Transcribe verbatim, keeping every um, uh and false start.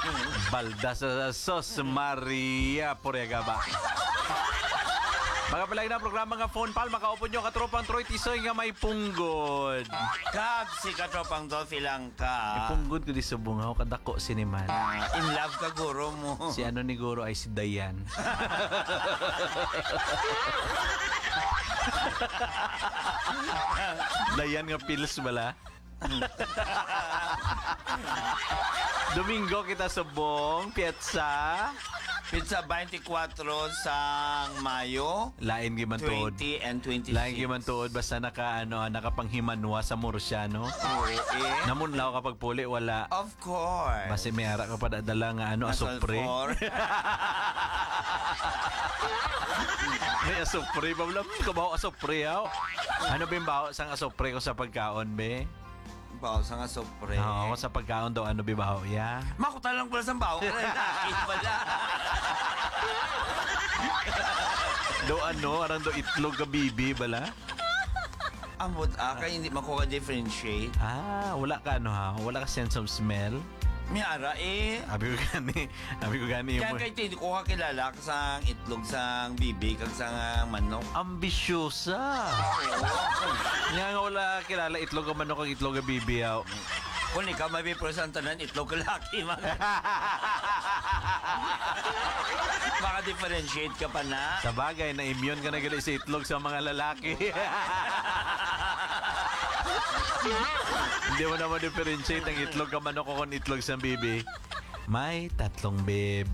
Balda sa Sos Maria Porega ba? Mga palagi na programa nga phone pal, makaupo nyo katropang Troy Tisoy nga may punggod. Kag si katropang Dolphy lang ka. Punggod ko di sa bungaw, kadako siniman. Ah, in love ka guro mo. Si ano ni Guro ay si Dayan. Dayan nga pills bala. Domingo kita subong, pietsa. Pizza twenty-four sang Mayo. Lain giman tuod. twenty and twenty-six. Lain giman tuod basta naka ano nakapanghimanwa sa Murciano. Oo, eh. Namunlaw kapag puli wala. Of course. Basta may ara ka pa dala nga ano asupre. May asupre ba blam ka ba asupre yaw? Ano ba yung baho sang asupre ko sa pagkaon be? Bawo sa nga sopre. Oo, sa pagkaon daw ano ba baho ya? Makuta lang pala sa bawo. Lalaki pala. Do ano, aran do itlog ka bibi bala? Ambot ah, kaya hindi makuha differentiate. Ah, wala ka ano ha? Wala ka sense of smell? May ara eh. Abi ko gani, abi ko gani Kaya yung kahit hindi ko kakilala ka sang itlog sang bibi kag sang manok. ambisyosa. Nga nga wala kilala itlog ka manok ang itlog ka bibiyaw. Kung ikaw may presentanan, itlog ka laki. Maka-differentiate ka pa na. Sa bagay, na-immune ka na gali sa itlog sa mga lalaki. Hindi mo naman differentiate ang itlog ka manok o kung itlog sa bibi. May tatlong bebe.